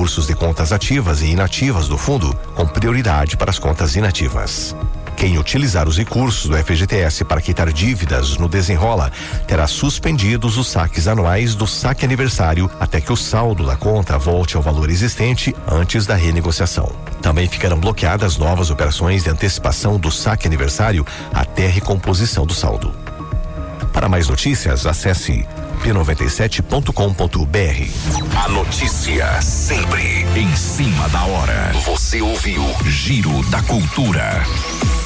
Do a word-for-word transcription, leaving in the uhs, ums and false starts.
recursos de contas ativas e inativas do fundo, com prioridade para as contas inativas. Quem utilizar os recursos do F G T S para quitar dívidas no Desenrola terá suspendidos os saques anuais do saque aniversário até que o saldo da conta volte ao valor existente antes da renegociação. Também ficarão bloqueadas novas operações de antecipação do saque aniversário até recomposição do saldo. Para mais notícias, acesse p noventa e sete ponto com ponto b r. A notícia sempre em cima da hora. Você ouviu Giro da Cultura.